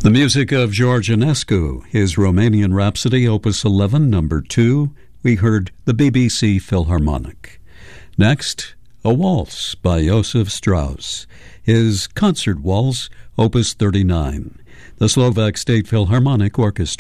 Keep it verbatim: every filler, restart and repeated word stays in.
The music of George Enescu, his Romanian Rhapsody, Opus eleven, number two. We heard the B B C Philharmonic. Next, a waltz by Josef Strauss, his Concert Waltz, Opus thirty-nine. The Slovak State Philharmonic Orchestra.